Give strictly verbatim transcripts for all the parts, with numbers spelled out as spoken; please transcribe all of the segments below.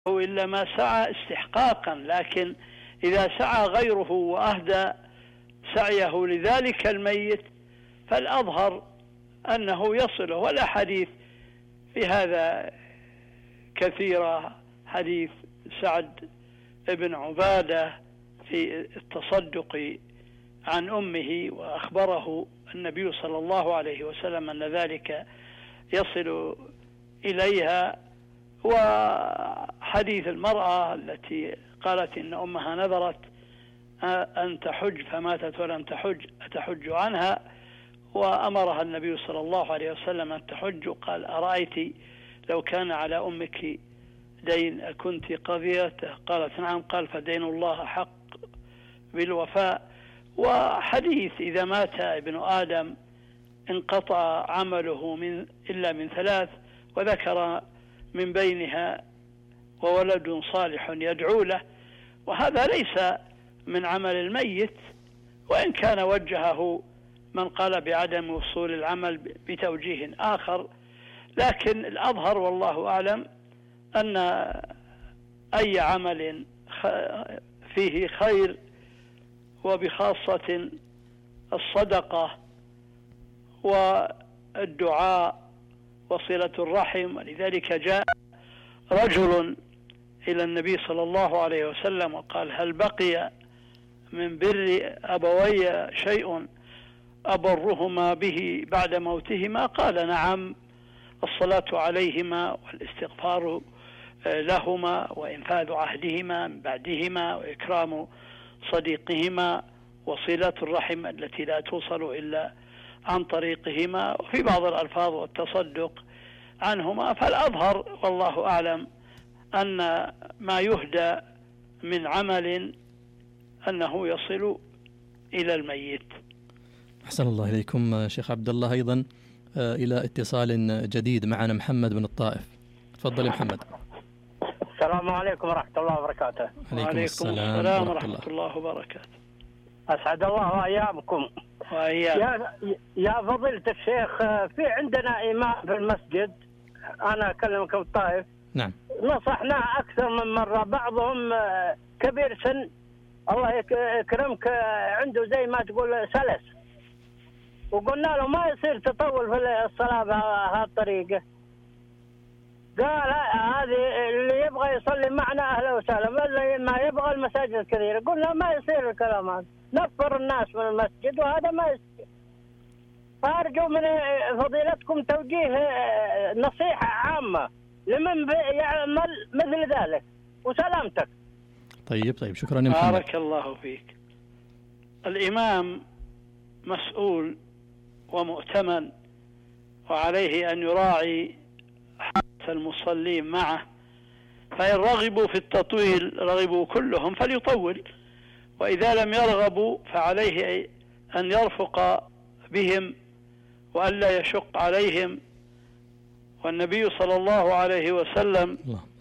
إلا ما سعى استحقاقا، لكن إذا سعى غيره وأهدى سعيه لذلك الميت فالأظهر أنه يصله. والأحاديث في هذا كثيرة، حديث سعد بن عبادة في التصدق عن أمه وأخبره النبي صلى الله عليه وسلم أن ذلك يصل إليها، وحديث المرأة التي قالت إن أمها نذرت أن تحج فماتت ولم تحج أتحج عنها، وأمرها النبي صلى الله عليه وسلم أن تحج. قال: أرأيت لو كان على أمك دين أكنت قضيته؟ قالت: نعم. قال: فدين الله حق بالوفاء. وحديث إذا مات ابن آدم انقطع عمله من إلا من ثلاث، وذكر من بينها وولد صالح يدعو له، وهذا ليس من عمل الميت، وإن كان وجهه من قال بعدم وصول العمل بتوجيه آخر، لكن الأظهر والله أعلم أن أي عمل فيه خير، وبخاصة الصدقة والدعاء وصلة الرحم. ولذلك جاء رجل إلى النبي صلى الله عليه وسلم وقال: هل بقي من بر أبوي شيء أبرهما به بعد موتهما؟ قال: نعم، الصلاة عليهما والاستغفار لهما وإنفاذ عهدهما من بعدهما وإكرام صديقهما وصلة الرحم التي لا توصل إلا عن طريقهما، وفي بعض الألفاظ والتصدق عنهما. فالأظهر والله أعلم أن ما يهدى من عمل أنه يصل إلى الميت. أحسن الله إليكم شيخ عبد الله. أيضا إلى اتصال جديد معنا محمد بن الطائف. تفضل يا محمد. السلام عليكم ورحمة الله وبركاته. عليكم السلام ورحمة الله وبركاته. أسعد الله وأيامكم. يا يا فضيلة الشيخ، في عندنا إمام في المسجد، أنا أكلمك من الطائف. نعم. نصحناه أكثر من مرة، بعضهم كبير سن الله يكرمك عنده زي ما تقول سلس، وقلنا له ما يصير تطول في الصلاة بهالطريقة. قال: هذه اللي يبغى يصلي معنا أهلا وسهلا، واللي ما يبغى المساجد الكثيرة. قلنا ما يصير الكلام هذا، نفر الناس من المسجد وهذا ما يصير. فأرجو من فضيلتكم توجيه نصيحة عامة لمن يعمل مثل ذلك، وسلامتك. طيب طيب شكرا يا محمد. بارك الله فيك. الإمام مسؤول ومؤتمن، وعليه أن يراعي حالة المصلين معه، فإن رغبوا في التطويل رغبوا كلهم فليطول، وإذا لم يرغبوا فعليه أن يرفق بهم وألا يشق عليهم. والنبي صلى الله عليه وسلم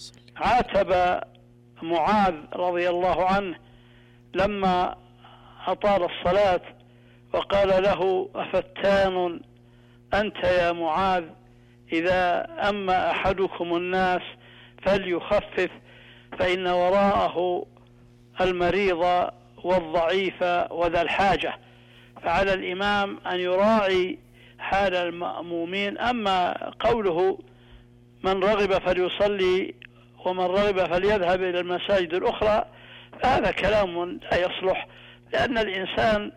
عاتب معاذ رضي الله عنه لما أطال الصلاة، وقال له: أفتان أنت يا معاذ؟ إذا أما أحدكم الناس فليخفف، فإن وراءه المريض والضعيف وذا الحاجة. فعلى الإمام أن يراعي حال المأمومين. أما قوله من رغب فليصلي ومن رغب فليذهب إلى المساجد الأخرى، فهذا كلام لا يصلح، لأن الإنسان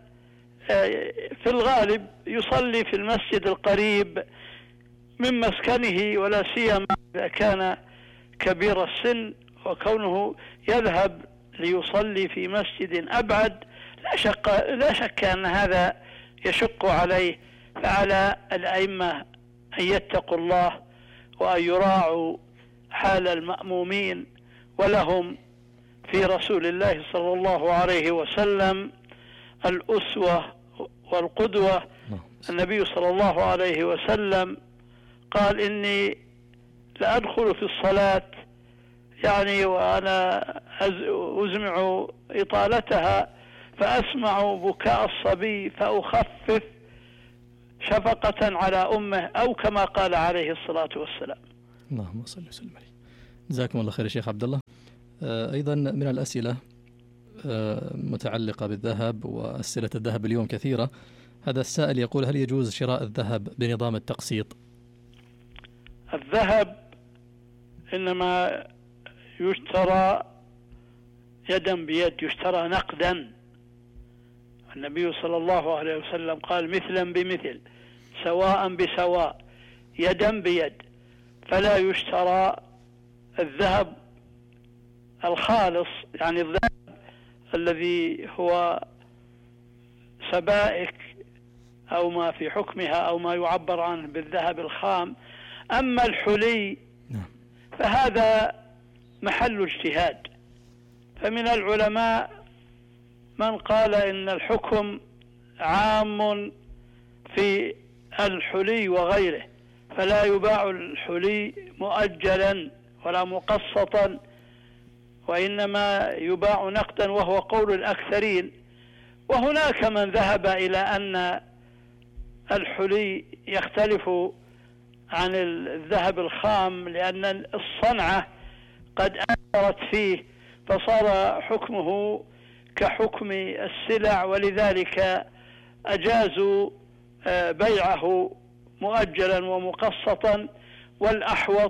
في الغالب يصلي في المسجد القريب من مسكنه، ولا سيما إذا كان كبير السن، وكونه يذهب ليصلي في مسجد أبعد لا شك, لا شك أن هذا يشق عليه. فعلى الأئمة أن يتقوا الله وأن يراعوا حال المأمومين، ولهم في رسول الله صلى الله عليه وسلم الأسوة والقدوة. النبي صلى الله عليه وسلم قال: إني لأدخل في الصلاة يعني وأنا أزمع إطالتها فأسمع بكاء الصبي فأخفف شفقة على أمه، أو كما قال عليه الصلاة والسلام. اللهم صل وسلم عليه. جزاكم الله خير شيخ عبد الله. أيضا من الأسئلة متعلقة بالذهب، وأسئلة الذهب اليوم كثيرة. هذا السائل يقول: هل يجوز شراء الذهب بنظام التقسيط؟ الذهب إنما يشترى يدا بيد، يشترى نقدا. النبي صلى الله عليه وسلم قال: مثلا بمثل، سواء بسواء، يدا بيد. فلا يشترى الذهب الخالص، يعني الذهب الذي هو سبائك أو ما في حكمها أو ما يعبر عنه بالذهب الخام. أما الحلي فهذا محل اجتهاد، فمن العلماء من قال إن الحكم عام في الحلي وغيره، فلا يباع الحلي مؤجلا ولا مقسطا، وإنما يباع نقدا، وهو قول الأكثرين. وهناك من ذهب إلى أن الحلي يختلف عن الذهب الخام، لأن الصنعة قد أثرت فيه فصار حكمه كحكم السلع، ولذلك أجازوا بيعه مؤجلا ومقسطا. والأحوط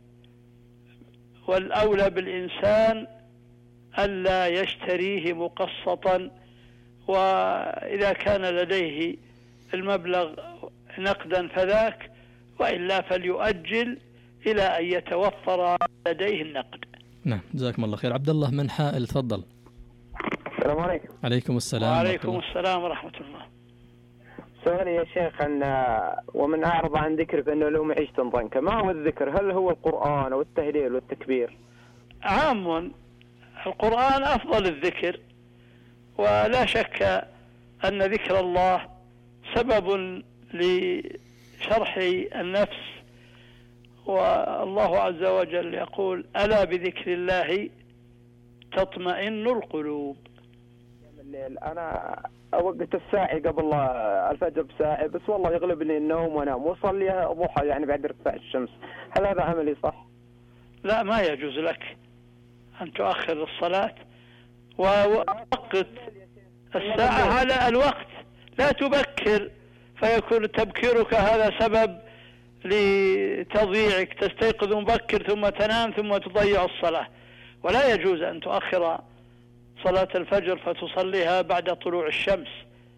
والأولى بالإنسان ألا يشتريه مقسطا، وإذا كان لديه المبلغ نقدا فذاك، وإلا فليؤجل إلى أن يتوفر لديه النقد. نعم، جزاكم الله خير. عبد الله من حائل، تفضل. السلام عليكم. عليكم السلام. وعليكم السلام ورحمة الله. سؤالي يا شيخ أن ومن أعرض عن ذكرك أنه له معيشة ضنكا، ما هو الذكر؟ هل هو القرآن أو التهليل والتكبير؟ عام، القرآن أفضل الذكر، ولا شك أن ذكر الله سبب لشرح النفس، والله عز وجل يقول: ألا بذكر الله تطمئن القلوب. الليل أنا أوقت الساعي قبل الفجر بساعة بس، والله يغلبني النوم وأنام وصليها ضحى يعني بعد ارتفاع الشمس، هل هذا عملي صح؟ لا، ما يجوز لك أن تؤخر الصلاة ووقت الساعة على الوقت، لا تبكر فيكون تبكيرك هذا سبب لتضييعك، تستيقظ مبكر ثم تنام ثم تضيع الصلاة. ولا يجوز أن تؤخر صلاة الفجر فتصليها بعد طلوع الشمس.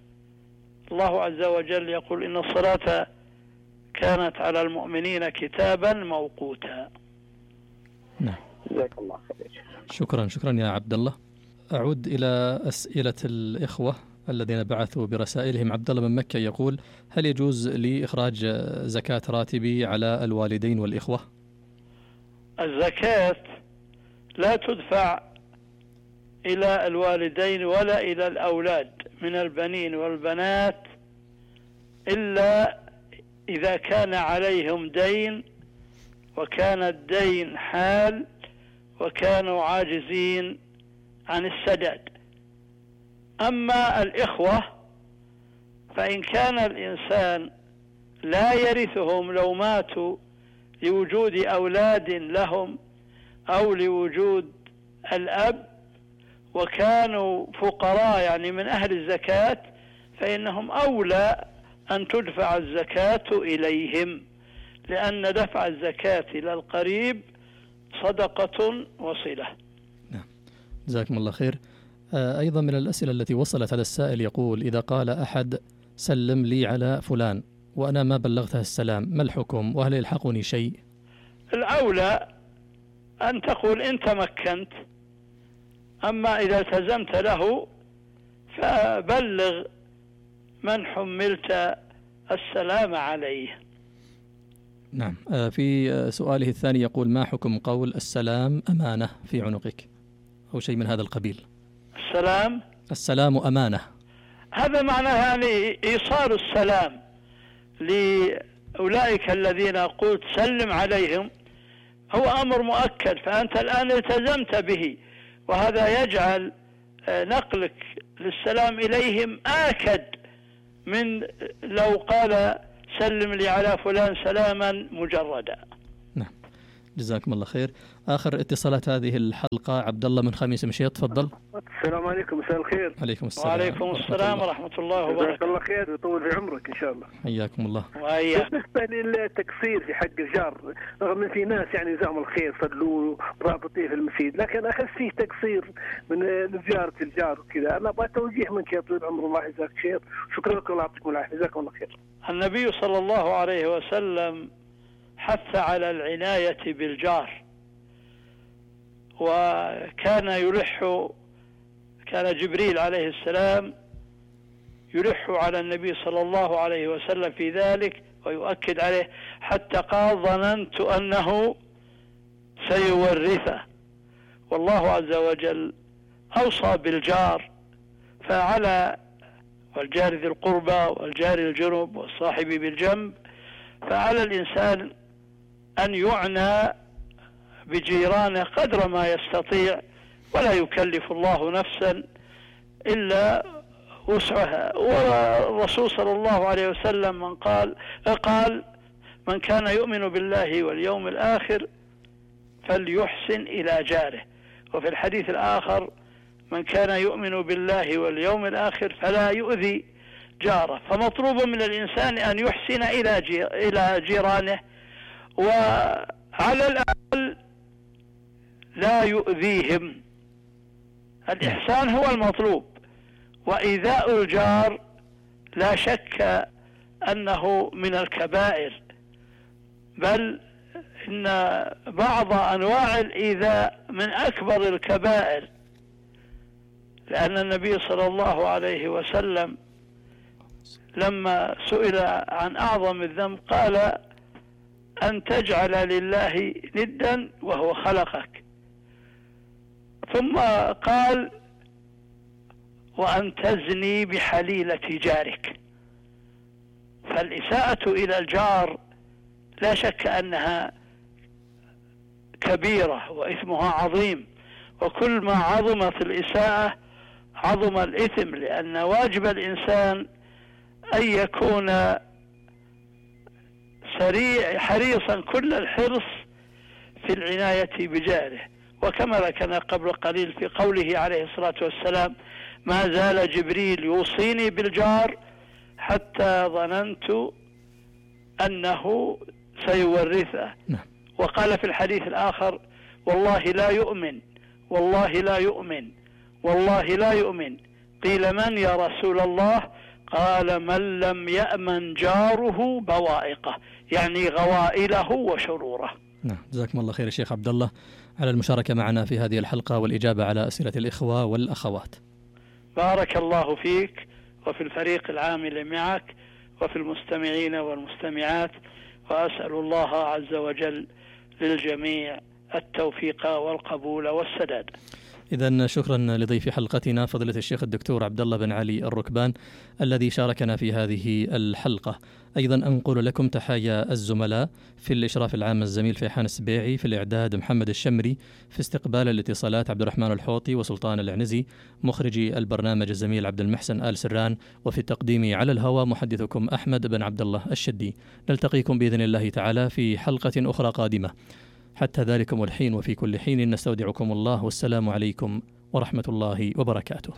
الله عز وجل يقول: إن الصلاة كانت على المؤمنين كتابا موقوتا. نعم، جزاك الله خير. شكرا شكرا يا عبد الله. أعود إلى أسئلة الإخوة الذين بعثوا برسائلهم. عبد الله من مكة يقول: هل يجوز لي إخراج زكاة راتبي على الوالدين والإخوة؟ الزكاة لا تدفع إلى الوالدين ولا إلى الأولاد من البنين والبنات إلا إذا كان عليهم دين، وكان الدين حال، وكانوا عاجزين عن السداد. أما الإخوة فإن كان الإنسان لا يرثهم لو ماتوا لوجود أولاد لهم أو لوجود الأب وكانوا فقراء يعني من أهل الزكاة، فإنهم أولى أن تدفع الزكاة إليهم، لأن دفع الزكاة إلى القريب صدقة وصلة. نعم، جزاكم الله خير. أيضا من الأسئلة التي وصلت هذا السائل يقول: إذا قال أحد سلم لي على فلان وأنا ما بلغته السلام، ما الحكم وهل يلحقني شيء؟ الأولى أن تقول إن تمكنت، أما إذا التزمت له فبلغ من حملت السلام عليه. نعم. في سؤاله الثاني يقول: ما حكم قول السلام أمانة في عنقك أو شيء من هذا القبيل؟ السلام السلام أمانة، هذا معناه يعني إيصال السلام لأولئك الذين قلت سلم عليهم، هو أمر مؤكد، فأنت الآن التزمت به، وهذا يجعل نقلك للسلام إليهم آكد من لو قال سلم لي على فلان سلاما مجردا. نعم، جزاكم الله خير. آخر اتصالات هذه الحلقة عبد الله من خميس مشيط، تفضل. السلام عليكم، مساء الخير. عليكم السلام. وعليكم السلام ورحمة الله وبركاته. جزاك الله خير ويطول في عمرك إن شاء الله. حياكم الله. وإياك. بالنسبة للتقصير في حق الجار، رغم ان في ناس يعني جزاهم الخير صلوا رابطين في المسجد، لكن اخذ فيه تقصير من زيارة الجار وكذا. انا ابغى توجيه منك يا طويل العمر، الله يجزاك خير. شكرا لكم، الله يعطيكم العافية، جزاكم الله خير. النبي صلى الله عليه وسلم حث على العناية بالجار، وكان يلح كان جبريل عليه السلام يلح على النبي صلى الله عليه وسلم في ذلك ويؤكد عليه، حتى قال ظننت أنه سيورثه. والله عز وجل أوصى بالجار، فعلى والجار ذي القربى والجار الجنب والصاحب بالجنب، فعلى الإنسان أن يعنى بجيرانه قدر ما يستطيع، ولا يكلف الله نفسا إلا وسعها. والرسول صلى الله عليه وسلم من قال قال من كان يؤمن بالله واليوم الآخر فليحسن إلى جاره. وفي الحديث الآخر من كان يؤمن بالله واليوم الآخر فلا يؤذي جاره. فمطلوب من الإنسان أن يحسن إلى إلى جيرانه، وعلى الأقل لا يؤذيهم. الإحسان هو المطلوب، وإيذاء الجار لا شك أنه من الكبائر، بل إن بعض أنواع الإيذاء من أكبر الكبائر، لأن النبي صلى الله عليه وسلم لما سئل عن أعظم الذنب قال أن تجعل لله ندا وهو خلقك، ثم قال وأن تزني بحليلة جارك. فالإساءة إلى الجار لا شك أنها كبيرة وإثمها عظيم، وكل ما عظمت الإساءة عظم الإثم، لأن واجب الإنسان أن يكون سريع حريصا كل الحرص في العناية بجاره. وكما ذكرنا قبل قليل في قوله عليه الصلاة والسلام ما زال جبريل يوصيني بالجار حتى ظننت أنه سيورثه. وقال في الحديث الآخر والله لا يؤمن والله لا يؤمن والله لا يؤمن. قيل من يا رسول الله؟ قال من لم يأمن جاره بوائقه، يعني غوائله وشروره. نعم، جزاكم الله خير يا شيخ عبد الله على المشاركة معنا في هذه الحلقة والإجابة على أسئلة الإخوة والأخوات. بارك الله فيك وفي الفريق العامل معك وفي المستمعين والمستمعات، وأسأل الله عز وجل للجميع التوفيق والقبول والسداد. إذن شكرا لضيف حلقتنا فضيلة الشيخ الدكتور عبد الله بن علي الركبان الذي شاركنا في هذه الحلقة. أيضا أنقل لكم تحايا الزملاء في الإشراف العام الزميل فيحان السبيعي، في الإعداد محمد الشمري، في استقبال الاتصالات عبد الرحمن الحوطي وسلطان العنزي، مخرجي البرنامج الزميل عبد المحسن آل سران، وفي التقديم على الهواء محدثكم أحمد بن عبد الله الشدي. نلتقيكم بإذن الله تعالى في حلقة أخرى قادمة. حتى ذلكم الحين وفي كل حين نستودعكم الله، والسلام عليكم ورحمة الله وبركاته.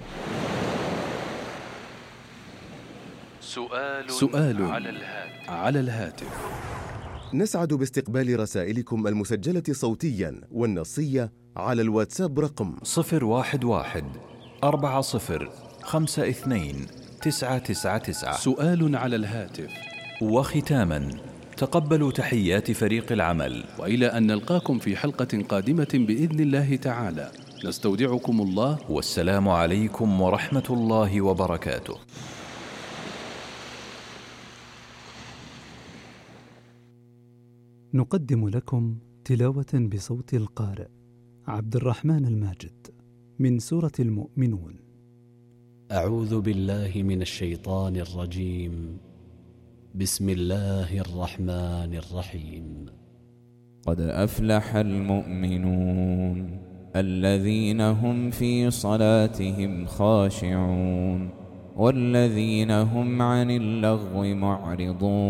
سؤال, سؤال على الهاتف. على الهاتف. نسعد باستقبال رسائلكم المسجلة صوتيا والنصية على الواتساب رقم صفر واحد واحد أربعة صفر خمسة اثنين تسعة تسعة تسعة. سؤال على الهاتف. وختاما تقبلوا تحيات فريق العمل، وإلى أن نلقاكم في حلقة قادمة بإذن الله تعالى، نستودعكم الله، والسلام عليكم ورحمة الله وبركاته. نقدم لكم تلاوة بصوت القارئ عبد الرحمن الماجد من سورة المؤمنون. أعوذ بالله من الشيطان الرجيم. بسم الله الرحمن الرحيم. قد أفلح المؤمنون الذين هم في صلاتهم خاشعون والذين هم عن اللغو معرضون.